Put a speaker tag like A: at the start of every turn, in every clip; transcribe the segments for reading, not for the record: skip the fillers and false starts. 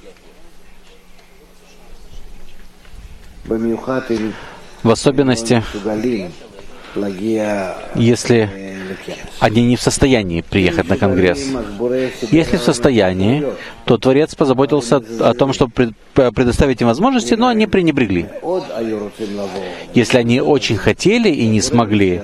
A: В особенности, если они не в состоянии приехать на Конгресс. Если в состоянии, то Творец позаботился о том, чтобы предоставить им возможности, но они пренебрегли. Если они очень хотели и не смогли,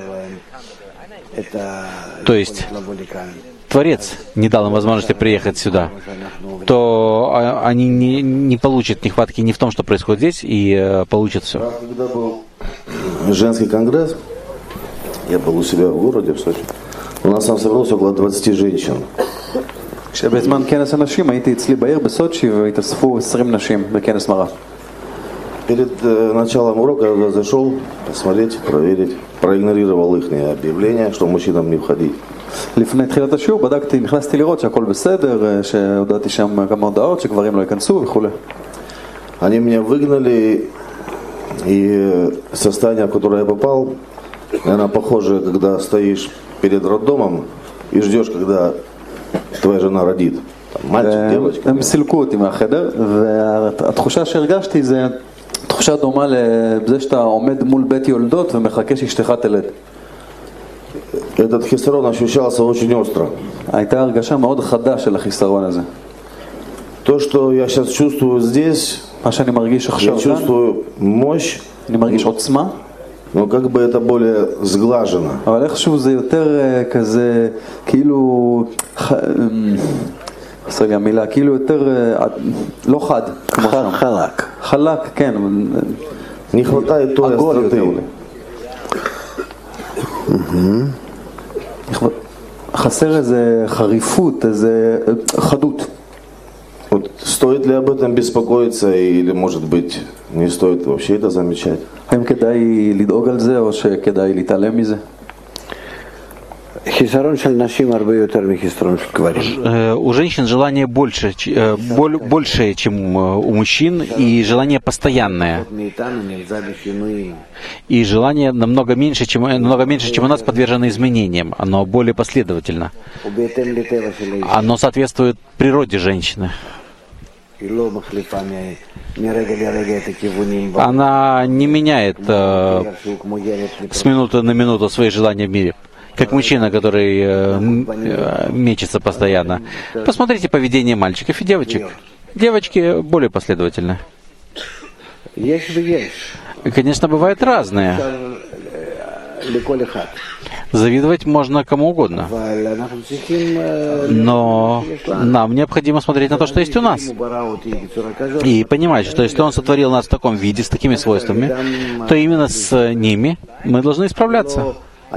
A: то есть Творец не дал им возможности приехать сюда, то они не получат нехватки не в том, что происходит здесь, и получат все.
B: Когда был женский конгресс, я был у себя в городе, в Сочи, у нас там собралось около 20 женщин.
C: כשבזמן כנס הנשים הייתי אצלי בעיר בסוצ'י והתאספו 20 נשים בכנס מראה.
B: Перед началом урока я зашел посмотреть, проверить, проигнорировал их объявление, что мужчинам не входить.
C: לפני תחילת השיעור נכנסתי לראות שהכל בסדר, שהודעתי שם כמה הודעות שגברים לא ייכנסו וכו'.
B: Они меня выгнали, и состояние, в которое я попал, наверное, похоже, когда стоишь перед роддомом и ждешь, когда твоя жена родит. Там, мальчик, девочка.
C: הם סילקו אותי מהחדר, והתחושה שהרגשתי זה תחושה דומה לזה שאתה עומד מול בית יולדות ומחכה שאשתך תלד.
B: Этот хисарон ощущался очень остро.
C: הייתה הרגשה מאוד חדה של החיסרון הזה.
B: То, что я сейчас чувствую здесь,
C: מה שאני מרגיש עכשיו
B: я чувствую мощь,
C: אני מרגיש עוצמה,
B: но как бы это более сглажено.
C: אבל איכשהו זה יותר כזה, כאילו, חסר לי המילה, כאילו יותר, לא חד, כמו שם.
B: חלק.
C: חלק, כן.
B: Не хватает той остроты.
C: חסר איזה חריפות, איזה חדות.
B: Вот стоит ли об этом беспокоиться, или, может быть, не стоит вообще это замечать?
C: האם כדאי לדאוג על זה, או שכדאי להתעלם מזה?
A: У женщин желание больше, чем у мужчин, и желание постоянное. И желание намного меньше, чем у нас, подвержено изменениям. Оно более последовательно. Оно соответствует природе женщины. Она не меняет с минуты на минуту свои желания в мире, как мужчина, который мечется постоянно. Посмотрите поведение мальчиков и девочек. Девочки более последовательны. Конечно, бывает разное. Завидовать можно кому угодно. Но нам необходимо смотреть на то, что есть у нас. И понимать, что если Он сотворил нас в таком виде, с такими свойствами, то именно с ними мы должны исправляться.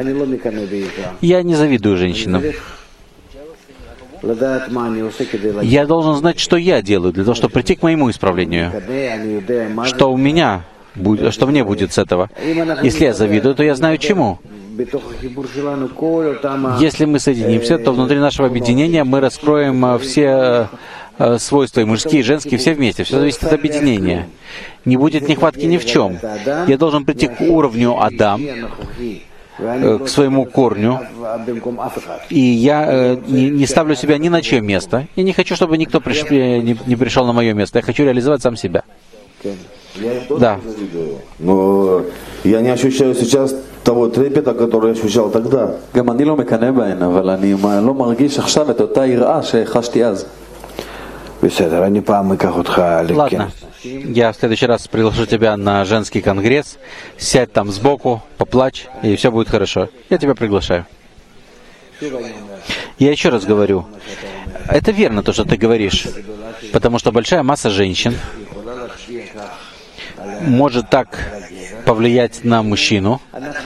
A: Я не завидую женщинам. Я должен знать, что я делаю, для того, чтобы прийти к моему исправлению. Что мне будет с этого. Если я завидую, то я знаю чему. Если мы соединимся, то внутри нашего объединения мы раскроем все свойства, и мужские, и женские, все вместе. Все зависит от объединения. Не будет нехватки ни в чем. Я должен прийти к уровню Адам, к своему корню, и я не ставлю себя ни на чье место. Я не хочу, чтобы никто не пришел на мое место. Я хочу реализовать сам себя. Да.
B: Но я не ощущаю сейчас того трепета, который я ощущал тогда.
C: גם אני לא מקנא בהן, אבל אני לא מרגיש עכשיו את אותה יראה שחשתי אז.
A: Ладно, я в следующий раз приглашу тебя на женский конгресс, сядь там сбоку, поплачь, и все будет хорошо. Я тебя приглашаю. Я еще раз говорю, это верно то, что ты говоришь, потому что большая масса женщин может так повлиять на мужчину.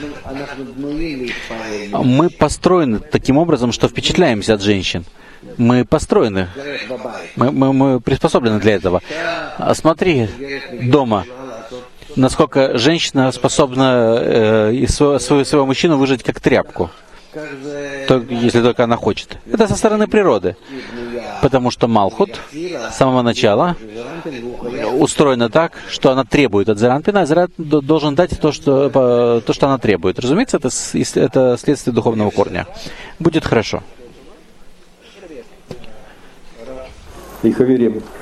A: Мы построены таким образом, что впечатляемся от женщин. Мы построены, мы приспособлены для этого. Смотри дома, насколько женщина способна своего мужчину выжать как тряпку, если только она хочет. Это со стороны природы. Потому что Малхут с самого начала устроена так, что она требует от Зеранпина, а Зеранпин должен дать то, что она требует. Разумеется, это следствие духовного корня. Будет хорошо.